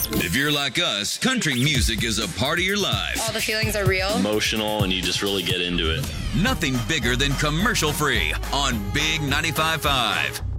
If you're like us, country music is a part of your life. All the feelings are real. Emotional, and you just really get into it. Nothing bigger than commercial free on Big 95.5.